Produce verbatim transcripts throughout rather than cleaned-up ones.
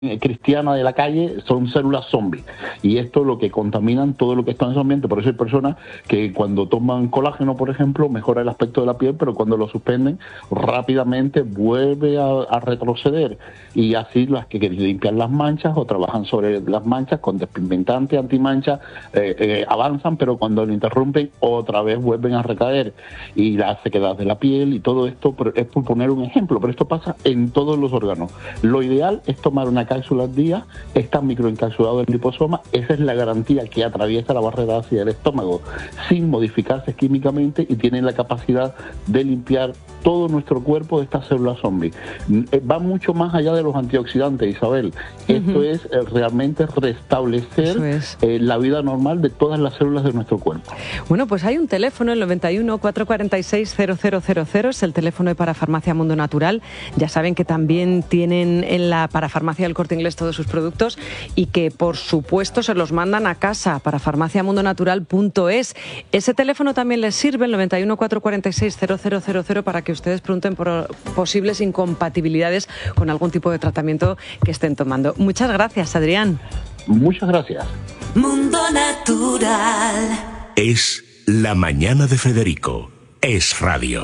cristiana de la calle son células zombies, y esto es lo que contaminan todo lo que está en su ambiente. Por eso hay personas que cuando toman colágeno, por ejemplo, mejora el aspecto de la piel, pero cuando lo suspenden rápidamente vuelve a, a retroceder, y así las que limpian las manchas o trabajan sobre las manchas con despigmentante, antimancha, eh, eh, avanzan, pero cuando lo interrumpen otra vez vuelven a recaer, y la sequedad de la piel y todo esto es por poner un ejemplo, pero esto pasa en todos los órganos. Lo ideal es tomar una cápsula al día, está microencapsulado en liposoma, esa es la garantía que atraviesa la barrera ácida del estómago sin modificarse químicamente, y tiene la capacidad de limpiar todo nuestro cuerpo de estas células zombies. Va mucho más allá de los antioxidantes, Isabel. Uh-huh. Esto es eh, realmente restablecer es. eh, la vida normal de todas las células de nuestro cuerpo. Bueno, pues hay un teléfono, el noventa y uno, cuatrocientos cuarenta y seis, cero cero cero cero, es el teléfono de Parafarmacia Mundo Natural. Ya saben que también tienen en la Parafarmacia del Corte Inglés todos sus productos, y que por supuesto se los mandan a casa, para farmacia mundo natural punto es. Ese teléfono también les sirve, el noventa y uno, cuatrocientos cuarenta y seis, cero cero cero cero, para que ustedes pregunten por posibles incompatibilidades con algún tipo de tratamiento que estén tomando. Muchas gracias, Adrián. Muchas gracias. Mundo Natural. Es La Mañana de Federico. Es radio.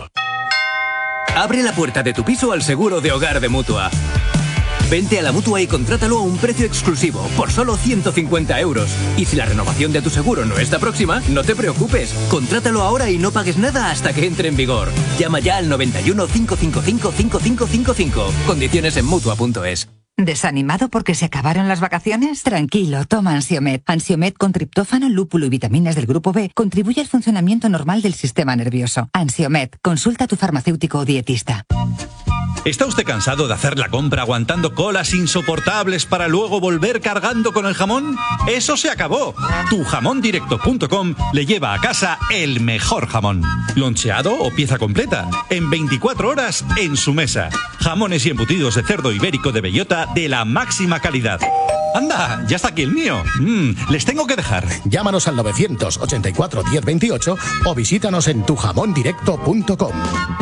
Abre la puerta de tu piso al seguro de hogar de Mutua. Vente a la Mutua y contrátalo a un precio exclusivo, por solo ciento cincuenta euros. Y si la renovación de tu seguro no está próxima, no te preocupes. Contrátalo ahora y no pagues nada hasta que entre en vigor. Llama ya al noventa y uno, cincuenta y cinco, cincuenta y cinco cincuenta y cinco. Condiciones en Mutua punto es. ¿Desanimado porque se acabaron las vacaciones? Tranquilo, toma Ansiomed. Ansiomed con triptófano, lúpulo y vitaminas del grupo B contribuye al funcionamiento normal del sistema nervioso. Ansiomed, consulta a tu farmacéutico o dietista. ¿Está usted cansado de hacer la compra aguantando colas insoportables para luego volver cargando con el jamón? ¡Eso se acabó! tu jamón directo punto com le lleva a casa el mejor jamón. Loncheado o pieza completa, en veinticuatro horas en su mesa. Jamones y embutidos de cerdo ibérico de bellota de la máxima calidad. ¡Anda! ¡Ya está aquí el mío! Mm, les tengo que dejar. Llámanos al novecientos ochenta y cuatro, diez veintiocho o visítanos en tu jamón directo punto com.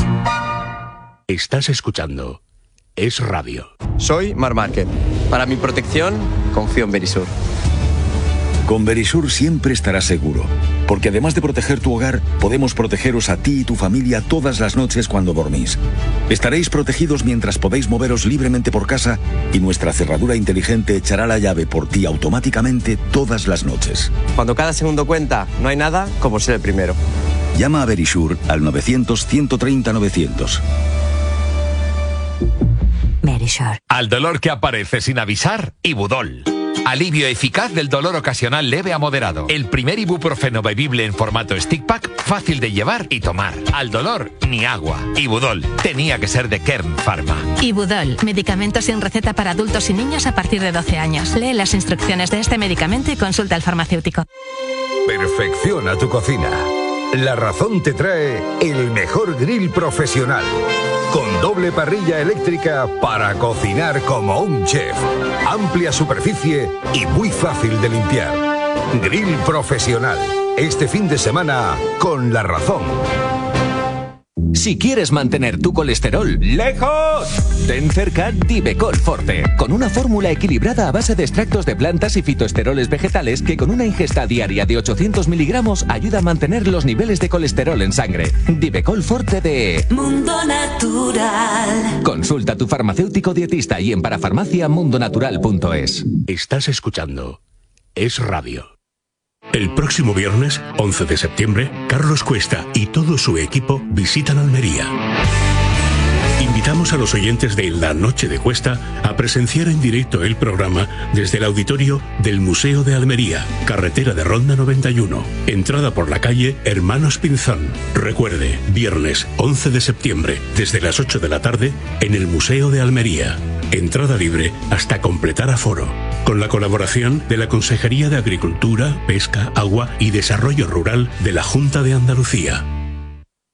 Estás escuchando Es Radio. Soy Mar Márquez. Para mi protección, confío en Verisur. Con Verisur siempre estarás seguro, porque además de proteger tu hogar, podemos protegeros a ti y tu familia todas las noches cuando dormís. Estaréis protegidos mientras podéis moveros libremente por casa, y nuestra cerradura inteligente echará la llave por ti automáticamente todas las noches. Cuando cada segundo cuenta, no hay nada como ser el primero. Llama a Verisur al novecientos, ciento treinta, novecientos. Verisur. Al dolor que aparece sin avisar, Ibudol. Alivio eficaz del dolor ocasional leve a moderado. El primer ibuprofeno bebible en formato stick pack, fácil de llevar y tomar. Al dolor, ni agua. Ibudol. Tenía que ser de Kern Pharma. Ibudol. Medicamento sin receta para adultos y niños a partir de doce años. Lee las instrucciones de este medicamento y consulta al farmacéutico. Perfecciona tu cocina. La Razón te trae el mejor grill profesional, con doble parrilla eléctrica para cocinar como un chef. Amplia superficie y muy fácil de limpiar. Grill profesional. Este fin de semana con La Razón. Si quieres mantener tu colesterol lejos, ten cerca Divecol Forte, con una fórmula equilibrada a base de extractos de plantas y fitoesteroles vegetales que con una ingesta diaria de ochocientos miligramos ayuda a mantener los niveles de colesterol en sangre. Divecol Forte de Mundo Natural. Consulta a tu farmacéutico dietista y en parafarmacia mundo natural punto es. Estás escuchando Es Radio. El próximo viernes, once de septiembre, Carlos Cuesta y todo su equipo visitan Almería. Invitamos a los oyentes de La Noche de Cuesta a presenciar en directo el programa desde el auditorio del Museo de Almería, carretera de Ronda noventa y uno, entrada por la calle Hermanos Pinzón. Recuerde, viernes once de septiembre, desde las ocho de la tarde, en el Museo de Almería. Entrada libre hasta completar aforo. Con la colaboración de la Consejería de Agricultura, Pesca, Agua y Desarrollo Rural de la Junta de Andalucía.